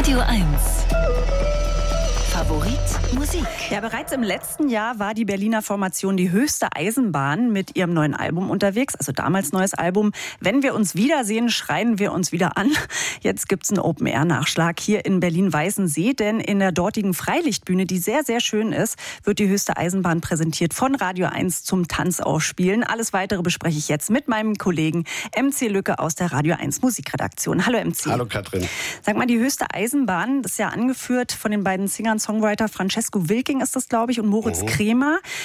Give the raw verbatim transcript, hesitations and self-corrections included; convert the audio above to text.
Radio eins. Favorit Musik. Ja, bereits im letzten Jahr war die Berliner Formation Die Höchste Eisenbahn mit ihrem neuen Album unterwegs. Also damals neues Album. Wenn wir uns wiedersehen, schreien wir uns wieder an. Jetzt gibt's einen Open-Air-Nachschlag hier in Berlin-Weißensee. Denn in der dortigen Freilichtbühne, die sehr, sehr schön ist, wird die Höchste Eisenbahn präsentiert von Radio eins zum Tanzaufspielen. Alles Weitere bespreche ich jetzt mit meinem Kollegen M C Lücke aus der Radio eins Musikredaktion. Hallo M C. Hallo Katrin. Sag mal, die Höchste Eisenbahn, das ist ja angeführt von den beiden Singern, Songwriter Francesco Wilking ist das, glaube ich, und Moritz Mhm. Kremer.